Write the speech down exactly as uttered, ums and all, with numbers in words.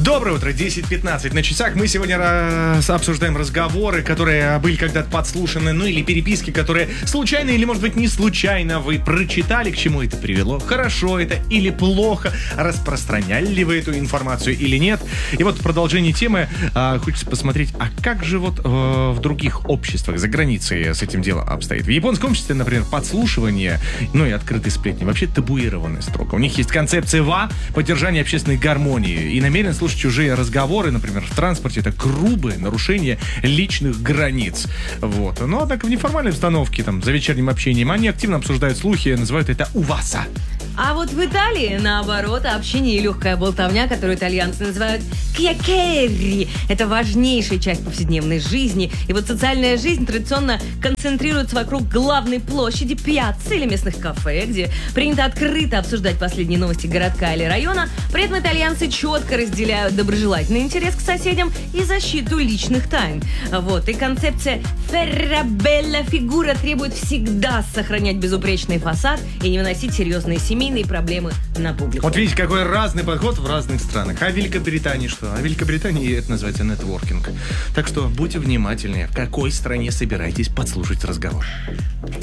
Доброе утро, десять пятнадцать на часах. Мы сегодня раз обсуждаем разговоры, которые были когда-то подслушаны, ну или переписки, которые случайно или, может быть, не случайно вы прочитали, к чему это привело, хорошо это или плохо, распространяли ли вы эту информацию или нет. И вот в продолжении темы а, хочется посмотреть, а как же вот а, в других обществах за границей с этим делом обстоит. В японском обществе, например, подслушивание, ну и открытые сплетни вообще табуированы строго. У них есть концепция ва, поддержание общественной гармонии, и намерен слушать чужие разговоры, например, в транспорте, это грубое нарушение личных границ. Вот. Но, однако, в неформальной обстановке, там, за вечерним общением, они активно обсуждают слухи, называют это уваса. А вот в Италии, наоборот, общение и легкая болтовня, которую итальянцы называют «кьякерри». Это важнейшая часть повседневной жизни. И вот социальная жизнь традиционно концентрируется вокруг главной площади, пьяцци или местных кафе, где принято открыто обсуждать последние новости городка или района. При этом итальянцы четко разделяют доброжелательный интерес к соседям и защиту личных тайн. Вот. И концепция «ферра белла фигура» требует всегда сохранять безупречный фасад и не выносить серьезные семейные проблемы на публику. Вот видите, какой разный подход в разных странах. А в Великобритании что? А в Великобритании это называется нетворкинг. Так что будьте внимательнее, в какой стране собираетесь подслушать разговор.